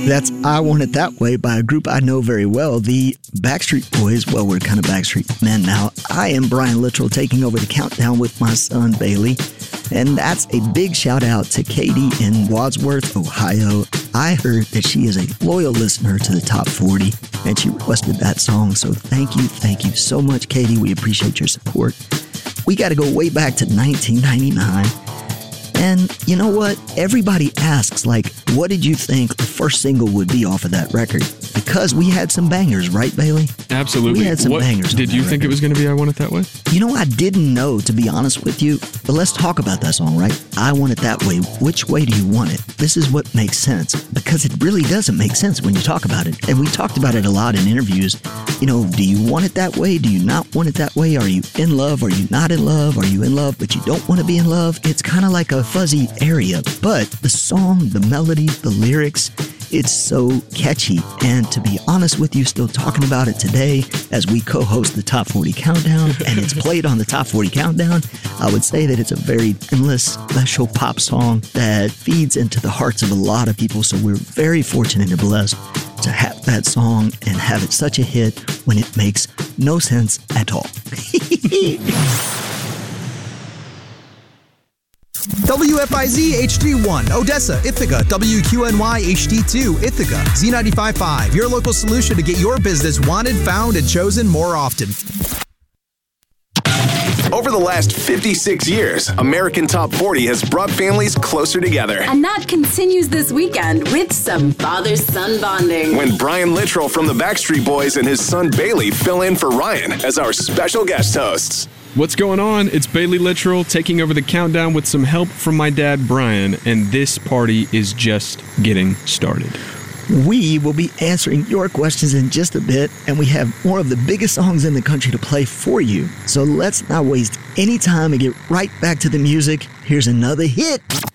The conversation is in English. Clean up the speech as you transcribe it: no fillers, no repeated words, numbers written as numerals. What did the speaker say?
That's I Want It That Way by a group I know very well, the Backstreet Boys. Well, we're kind of Backstreet men now. I am Brian Littrell, taking over the countdown with my son, Bailey. And that's a big shout out to Katie in Wadsworth, Ohio. I heard that she is a loyal listener to the Top 40, and she requested that song. So thank you so much, Katie. We appreciate your support. We got to go way back to 1999. And you know what? Everybody asks, like, what did you think the first single would be off of that record? Because we had some bangers, right, Bailey? Absolutely. We had some bangers. Did you think it was going to be I Want It That Way? You know, I didn't know, to be honest with you. But let's talk about that song, right? I Want It That Way. Which way do you want it? This is what makes sense. Because it really doesn't make sense when you talk about it. And we talked about it a lot in interviews. You know, do you want it that way? Do you not want it that way? Are you in love? Are you not in love? Are you in love but you don't want to be in love? It's kind of like a fuzzy area. But the song, the melody, the lyrics, it's so catchy. And to be honest with you, still talking about it today as we co-host the Top 40 Countdown, and it's played on the Top 40 Countdown, I would say that it's a very endless, special pop song that feeds into the hearts of a lot of people. So we're very fortunate and blessed to have that song and have it such a hit when it makes no sense at all. WFIZ HD1, Odessa, Ithaca, WQNY HD2, Ithaca, Z95.5, your local solution to get your business wanted, found, and chosen more often. Over the last 56 years, American Top 40 has brought families closer together. And that continues this weekend with some father-son bonding. When Brian Littrell from the Backstreet Boys and his son Bailey fill in for Ryan as our special guest hosts. What's going on? It's Bailey Littrell taking over the countdown with some help from my dad, Brian, and this party is just getting started. We will be answering your questions in just a bit, and we have one of the biggest songs in the country to play for you. So let's not waste any time and get right back to the music. Here's another hit.